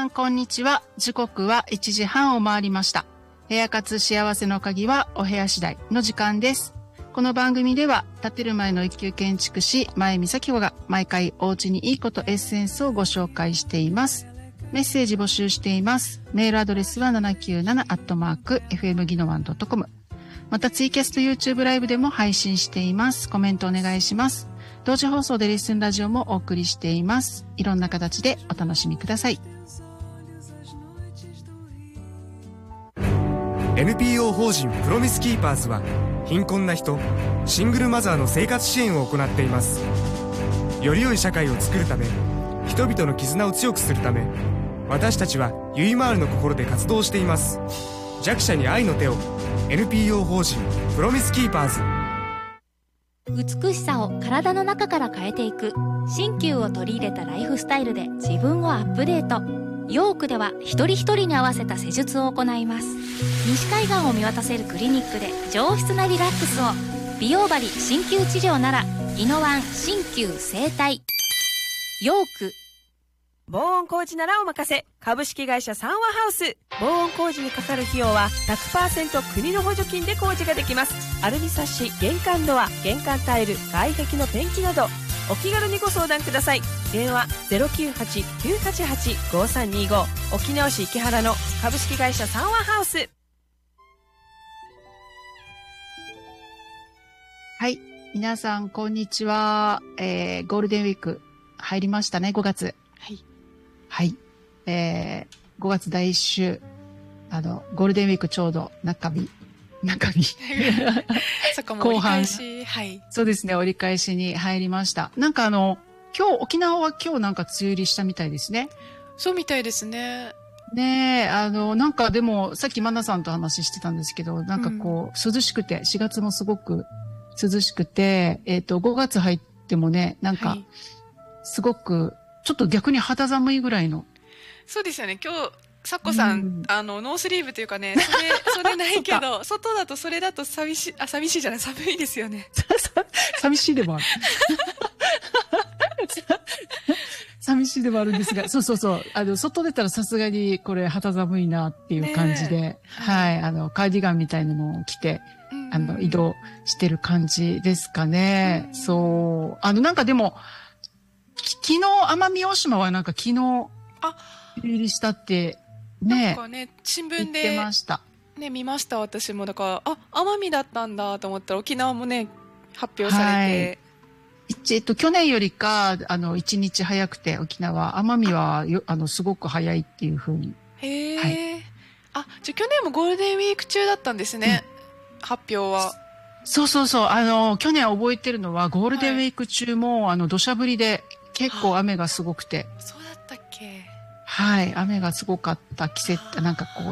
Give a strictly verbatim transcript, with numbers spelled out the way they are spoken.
んこんにちは。時刻はいちじはんを回りました。部屋活幸せの鍵はお部屋次第の時間です。この番組では建てる前の一級建築士前見咲子が毎回お家にいいことエッセンスをご紹介しています。メッセージ募集しています。メールアドレスは ななきゅうなな アットマーク エフエムギノワン ドットコム。またツイキャスト YouTube ライブでも配信しています。コメントお願いします。同時放送でレッスンラジオもお送りしています。いろんな形でお楽しみください。 エヌピーオー 法人プロミスキーパーズは貧困な人、シングルマザーの生活支援を行っています。より良い社会を作るため、人々の絆を強くするため、私たちはゆいまーるの心で活動しています。弱者に愛の手を。 エヌピーオー 法人プロミスキーパーズ。 美しさを体の中から変えていく鍼灸を取り入れたライフスタイルで自分をアップデート。ヨークでは一人一人に合わせた施術を行います。西海岸を見渡せるクリニックで上質なリラックスを。美容針鍼灸治療なら宜野湾鍼灸整体。ヨーク。 防音工事ならお任せ。株式会社サンワハウス。防音工事にかかる費用は ひゃくパーセント 国の補助金で工事ができます。アルミサッシ、玄関ドア、玄関タイル、外壁のペンキなどお気軽にご相談ください。電話 ゼロきゅうはち きゅうはちはち ごさんにご。沖縄市池原の株式会社サンワハウス。 はい。皆さん、こんにちは。えー、ゴールデンウィーク入りましたね、ごがつ。 はい。 はい。えー、ごがつだいいっ週。あの、ゴールデンウィークちょうど中日。中日。 そこも折り返し。はい。 そうですね、折り返しに入りました。なんかあの、今日、沖縄は今日なんか梅雨入りしたみたいですね。 そうみたいですね。 ねえ、あの、なんかでも、さっきマナさんと話してたんですけど、なんかこう、うん、涼しくて、しがつもすごく涼しくて、えっと、ごがつ入ってもね、なんか、すごく、ちょっと逆に肌寒いぐらいの。 そうですよね。今日、サッコさん、うん、あの、ノースリーブというかね、それ、それないけど、外だとそれだと寂しい、あ、寂しいじゃない、寒いですよね。 寂しいでもある。寂しいでもあるんですが、そうそうそう。あの、外出たらさすがにこれ肌寒いなっていう感じで、はい、はい、あの、カーディガンみたいなのを着て、うん、あの、移動してる感じですかね。うん、そう。あの、なんかでも、昨日、奄美大島はなんか昨日、 あ、 入りしたって、ね。 なんかね、新聞で。 言ってました。 ね、見ました、私も。だから、あ、奄美だったんだと思ったら、沖縄もね、発表されて。はい、 えっと、去年よりか、あの、一日早くて、沖縄、奄美は、よ、あの、すごく早いっていうふうに。 へえ、はい。あ、じゃあ去年もゴールデンウィーク中だったんですね。うん、発表は。 そうそうそう。あの、去年覚えてるのは、ゴールデンウィーク中も、はい、あの、土砂降りで、結構雨がすごくて。 そうだったっけ？ はい。雨がすごかった季節、なんかこう、